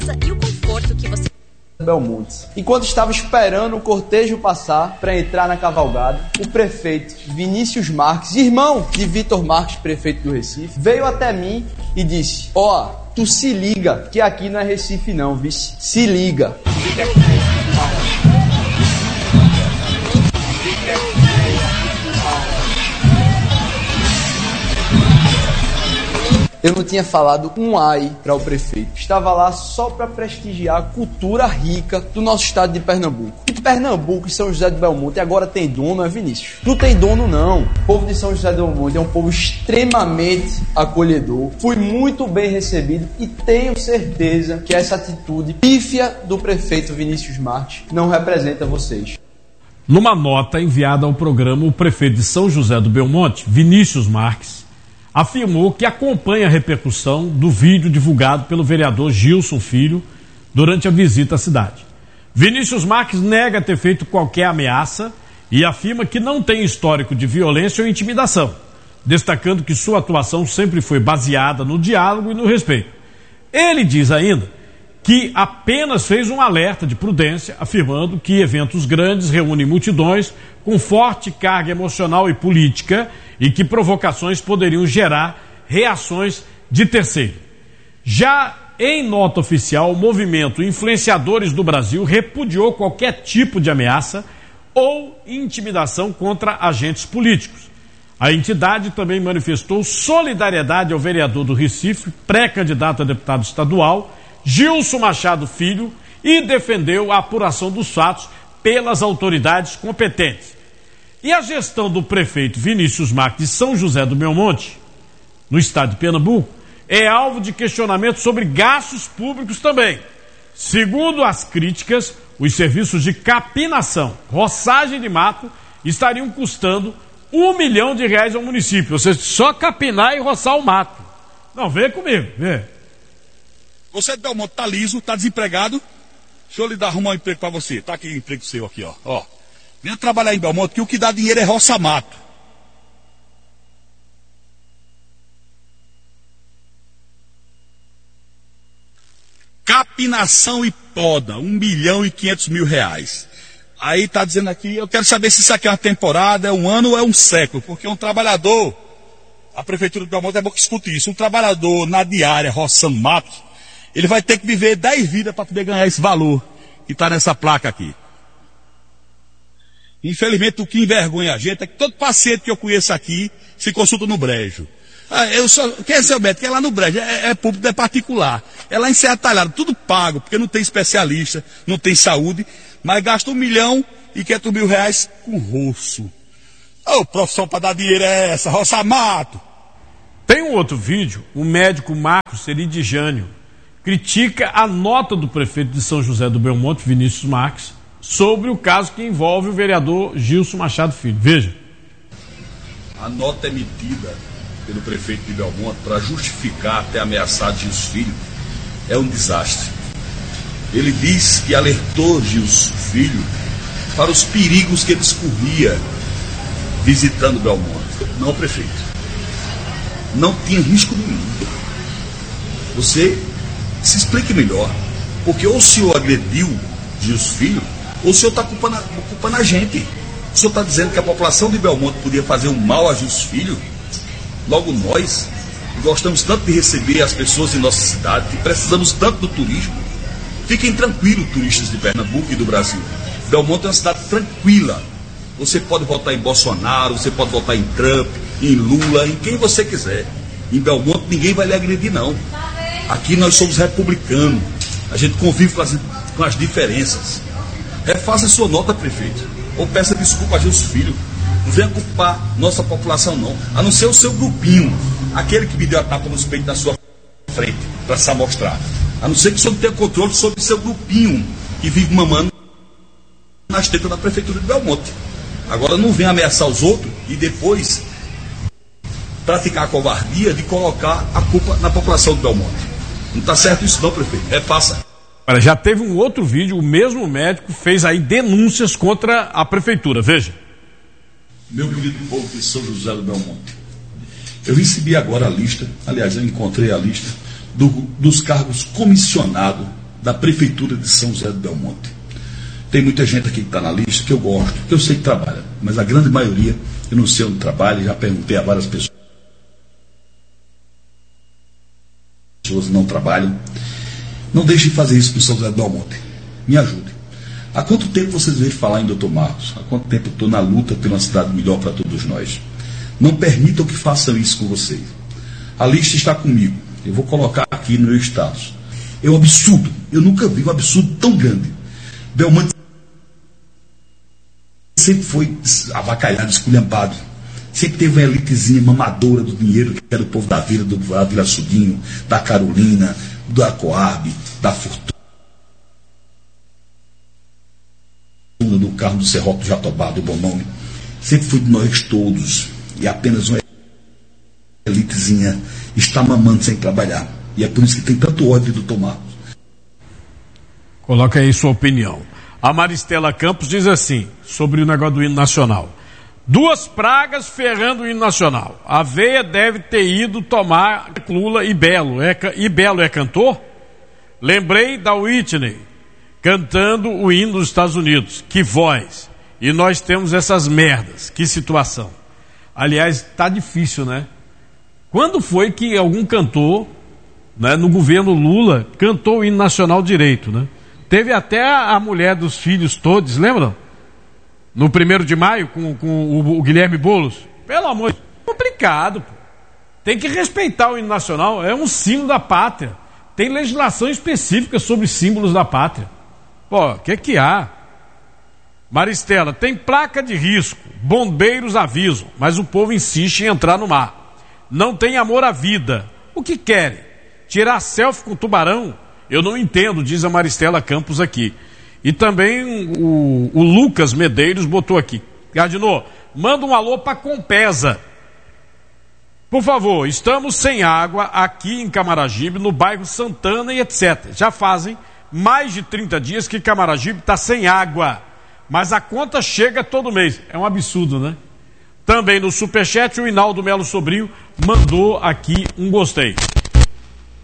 E o conforto que você... Belmonte. Enquanto estava esperando o cortejo passar para entrar na cavalgada, o prefeito Vinícius Marques, irmão de Vitor Marques, prefeito do Recife, veio até mim e disse: ó, tu se liga, que aqui não é Recife não, vice. Se liga. Eu não tinha falado um ai para o prefeito. Estava lá só para prestigiar a cultura rica do nosso estado de Pernambuco. E Pernambuco e São José do Belmonte agora tem dono, é Vinícius? Não tem dono não. O povo de São José do Belmonte é um povo extremamente acolhedor. Fui muito bem recebido e tenho certeza que essa atitude pífia do prefeito Vinícius Marques não representa vocês. Numa nota enviada ao programa, o prefeito de São José do Belmonte, Vinícius Marques, afirmou que acompanha a repercussão do vídeo divulgado pelo vereador Gilson Filho durante a visita à cidade. Vinícius Marques nega ter feito qualquer ameaça e afirma que não tem histórico de violência ou intimidação, destacando que sua atuação sempre foi baseada no diálogo e no respeito. Ele diz ainda que apenas fez um alerta de prudência, afirmando que eventos grandes reúnem multidões com forte carga emocional e política e que provocações poderiam gerar reações de terceiro. Já em nota oficial, o movimento Influenciadores do Brasil repudiou qualquer tipo de ameaça ou intimidação contra agentes políticos. A entidade também manifestou solidariedade ao vereador do Recife, pré-candidato a deputado estadual, Gilson Machado Filho, e defendeu a apuração dos fatos pelas autoridades competentes. E a gestão do prefeito Vinícius Marques de São José do Belmonte, no estado de Pernambuco, é alvo de questionamento sobre gastos públicos também. Segundo as críticas, os serviços de capinação, roçagem de mato, estariam custando R$1 milhão ao município. Ou seja, só capinar e roçar o mato. Não, vem comigo, vem. Você de Belmonte tá liso, tá desempregado? Deixa eu lhe arrumar um emprego para você. Tá aqui o emprego seu aqui, ó. Venha trabalhar em Belmonte, que o que dá dinheiro é roça-mato. Capinação e poda, R$1.500.000. Aí tá dizendo aqui, eu quero saber se isso aqui é uma temporada, é um ano ou é um século, porque um trabalhador, a prefeitura de Belmonte é bom que escute isso, um trabalhador na diária roçando mato, ele vai ter que viver 10 vidas para poder ganhar esse valor que está nessa placa aqui. Infelizmente, o que envergonha a gente é que todo paciente que eu conheço aqui se consulta no brejo. Quem é seu médico? É lá no brejo, é público, é particular. É lá em Serra Talhada, tudo pago, porque não tem especialista, não tem saúde, mas gasta R$1.500.000 com roço. Profissão para dar dinheiro é essa, roça mato. Tem um outro vídeo, o médico Marcos Seridijânio critica a nota do prefeito de São José do Belmonte, Vinícius Marques, sobre o caso que envolve o vereador Gilson Machado Filho. Veja. A nota emitida pelo prefeito de Belmonte para justificar ter ameaçado Gilson Filho é um desastre. Ele diz que alertou Gilson Filho para os perigos que ele discorria visitando Belmonte. Não, prefeito. Não tinha risco nenhum. Você se explique melhor. Porque ou o senhor agrediu Gilson Filho, ou o senhor está culpando a gente. O senhor está dizendo que a população de Belmonte podia fazer um mal a Gilson Filho. Logo nós, que gostamos tanto de receber as pessoas em nossa cidade, que precisamos tanto do turismo. Fiquem tranquilos, turistas de Pernambuco e do Brasil. Belmonte é uma cidade tranquila. Você pode votar em Bolsonaro, você pode votar em Trump, em Lula, em quem você quiser. Em Belmonte ninguém vai lhe agredir, não. Aqui nós somos republicanos. A gente convive com as diferenças. Refaça sua nota, prefeito. Ou peça desculpa a Gilson Filho. Não venha culpar nossa população, não. A não ser o seu grupinho. Aquele que me deu a tapa nos peitos da sua frente, para se amostrar. A não ser que o senhor não tenha controle sobre o seu grupinho, que vive mamando nas tetas da prefeitura de Belmonte. Agora não venha ameaçar os outros e depois praticar a covardia de colocar a culpa na população de Belmonte. Não está certo isso não, prefeito. Refaça. Olha, já teve um outro vídeo, o mesmo médico fez aí denúncias contra a prefeitura. Veja. Meu querido povo de São José do Belmonte, eu recebi agora a lista, aliás, eu encontrei a lista dos cargos comissionados da Prefeitura de São José do Belmonte. Tem muita gente aqui que está na lista que eu gosto, que eu sei que trabalha, mas a grande maioria eu não sei onde trabalha, já perguntei a várias pessoas não trabalham. Não deixem de fazer isso com São José do Belmonte. Me ajude. Há quanto tempo vocês veem falar em Dr. Marcos? Há quanto tempo eu estou na luta por uma cidade melhor para todos nós? Não permitam que façam isso com vocês. A lista está comigo. Eu vou colocar aqui no meu status. É um absurdo. Eu nunca vi um absurdo tão grande. Belmonte sempre foi avacalhado, esculhambado. Sempre teve uma elitezinha mamadora do dinheiro, que era o povo da Vila, do Vila Sudinho, da Carolina, da Coab, da Fortuna, do carro do Serrote, do Jatobá, do Bom Nome. Sempre foi de nós todos. E apenas uma elitezinha está mamando sem trabalhar. E é por isso que tem tanto ódio do Dr. Marcos. Coloca aí sua opinião. A Maristela Campos diz assim, sobre o negócio do hino nacional. 2 pragas ferrando o hino nacional. A Veia deve ter ido tomar Lula e Belo. E Belo é cantor? Lembrei da Whitney cantando o hino dos Estados Unidos. Que voz. E nós temos essas merdas. Que situação. Aliás, tá difícil, né? Quando foi que algum cantor, né, no governo Lula, cantou o hino nacional direito, né? Teve até a mulher dos filhos todos, lembram? No 1º de maio, com o Guilherme Boulos. Pelo amor de Deus, complicado, pô. Tem que respeitar o hino nacional, é um símbolo da pátria. Tem legislação específica sobre símbolos da pátria. Pô, o que há? Maristela, tem placa de risco, bombeiros avisam, mas o povo insiste em entrar no mar. Não tem amor à vida. O que querem? Tirar selfie com tubarão? Eu não entendo, diz a Maristela Campos aqui. E também o Lucas Medeiros botou aqui. Gardinô, manda um alô para Compesa. Por favor, estamos sem água aqui em Camaragibe, no bairro Santana e etc. Já fazem mais de 30 dias que Camaragibe está sem água. Mas a conta chega todo mês. É um absurdo, né? Também no Superchat, o Hinaldo Melo Sobrinho mandou aqui um gostei.